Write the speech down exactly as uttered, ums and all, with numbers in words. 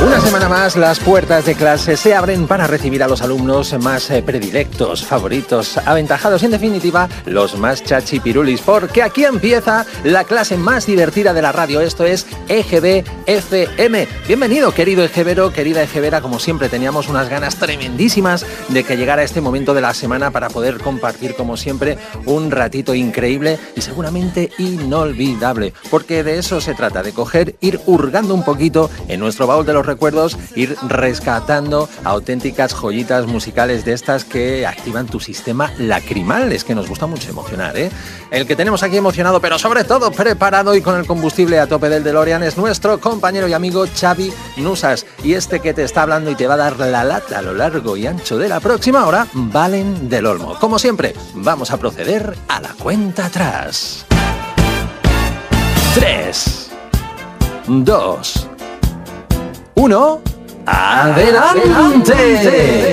Una semana más, las puertas de clase se abren para recibir a los alumnos más eh, predilectos, favoritos, aventajados y, en definitiva, los más chachipirulis, porque aquí empieza la clase más divertida de la radio. Esto es E G B F M. Bienvenido, querido ejebero, querida ejebera. Como siempre, teníamos unas ganas tremendísimas de que llegara este momento de la semana para poder compartir, como siempre, un ratito increíble y seguramente inolvidable, porque de eso se trata, de coger, ir hurgando un poquito en nuestro baúl de los recuerdos, ir rescatando auténticas joyitas musicales de estas que activan tu sistema lacrimal. Es que nos gusta mucho emocionar, ¿eh? El que tenemos aquí emocionado, pero sobre todo preparado y con el combustible a tope del DeLorean, es nuestro compañero y amigo Xavi Nusas. Y este que te está hablando y te va a dar la lata a lo largo y ancho de la próxima hora, Valen del Olmo. Como siempre, vamos a proceder a la cuenta atrás. Tres, dos, uno, ¡adelante!